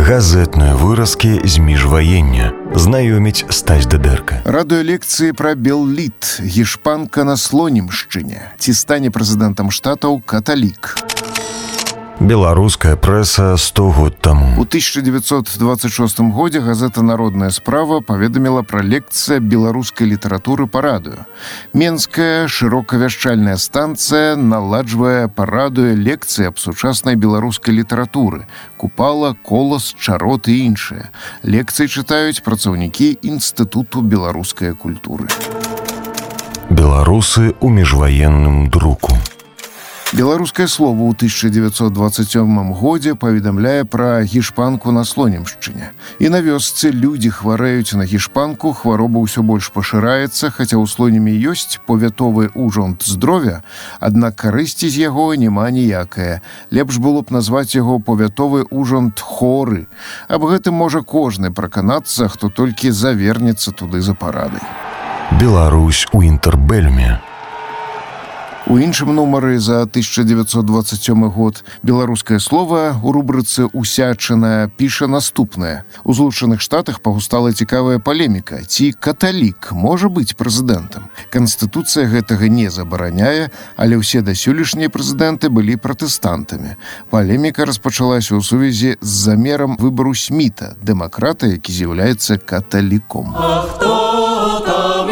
Газетныя выразкі з міжваення. Знаёміць Стась Дыдэрка. Радыёлекцыі пра Белліт. Гішпанка на Слонімшчыне. Ці стане прэзідэнтам штатаў каталік. Беларуская прэса 100 год таму. У 1926 годзе газета «Народная справа» паведаміла пра лекцыя беларускай літаратуры па радыё. Менская шырокавяшчальная станцыя наладжвае па радыё лекцыі аб сучаснай беларускай літаратуры. Купала, колас, чарот і іншыя. Лекцыі чытаюць працаўнікі Інстытуту беларускай культуры. Беларусы ў міжваенным друку. Беларускае слова ў 1927 годзе паведамляе пра гішпанку на Слонімшчыне. І на вёсцы людзі хварэюць на гішпанку, хвароба ўсё больш пашыраецца, хаця ў Слоніме ёсць павятовы ўжонт здоровя, аднак карысці з яго няма ніякае. Лепш было б назваць яго павятовы ўжонт хоры. Аб гэтым можа кожны праканацца, хто толькі завернецца туды за парадай. Беларусь у інтэрбэльме. У іншым нумары за 1927 год беларускае слова ў рубрыцы «Усячына» піша наступнае. У Злучаных Штатах пагустала цікавая палеміка. Ці каталік можа быць прэзідэнтам? Канстытуцыя гэтага не забараняе, але ўсе дасюлішнія прэзідэнты былі пратэстантамі. Палеміка распачалася ў сувязі з замерам выбару Сміта, дэмакрата, які з'яўляецца каталіком.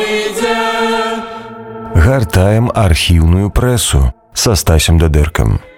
Гартаем архіўную прэсу са Стасем Дыдэркам.